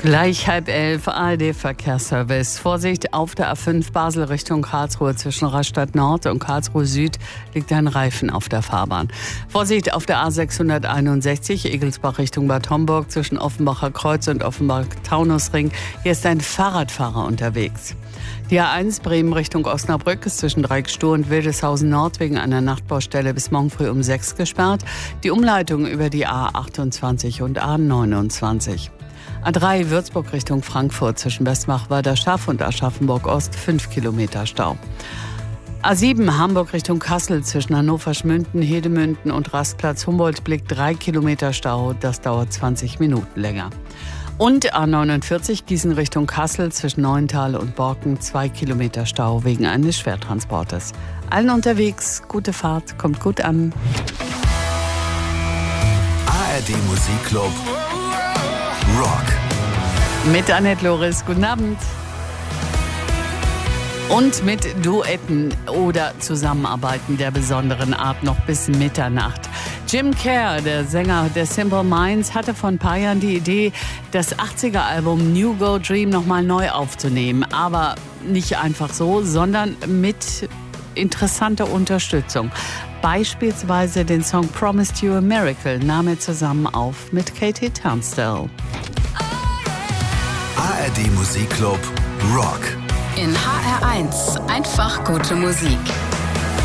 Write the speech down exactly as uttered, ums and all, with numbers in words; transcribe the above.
Gleich halb elf, A R D-Verkehrsservice. Vorsicht, auf der A fünf Basel Richtung Karlsruhe zwischen Rastatt Nord und Karlsruhe Süd liegt ein Reifen auf der Fahrbahn. Vorsicht, auf der A sechshunderteinundsechzig Egelsbach Richtung Bad Homburg zwischen Offenbacher Kreuz und Offenbach-Taunusring. Hier ist ein Fahrradfahrer unterwegs. Die A eins Bremen Richtung Osnabrück ist zwischen Dreiecksstuhl und Wildeshausen Nord wegen einer Nachtbaustelle bis morgen früh um sechs gesperrt. Die Umleitung über die A achtundzwanzig und A neunundzwanzig. A drei Würzburg Richtung Frankfurt zwischen Westmach-Walderschaff und Aschaffenburg-Ost fünf Kilometer Stau. A sieben Hamburg Richtung Kassel zwischen Hannover-Schmünden, Hedemünden und Rastplatz Humboldt-Blick drei Kilometer Stau. Das dauert zwanzig Minuten länger. Und A neunundvierzig Gießen Richtung Kassel zwischen Neuental und Borken zwei Kilometer Stau wegen eines Schwertransportes. Allen unterwegs, gute Fahrt, kommt gut an. A R D Musikclub Rock. Mit Annette Loris, guten Abend. Und mit Duetten oder Zusammenarbeiten der besonderen Art noch bis Mitternacht. Jim Kerr, der Sänger der Simple Minds, hatte vor ein paar Jahren die Idee, das achtziger-Album New Go Dream nochmal neu aufzunehmen. Aber nicht einfach so, sondern mit interessanter Unterstützung. Beispielsweise den Song Promised You a Miracle nahm er zusammen auf mit Katie Tunstall. A R D Musikclub Rock. In H R eins einfach gute Musik.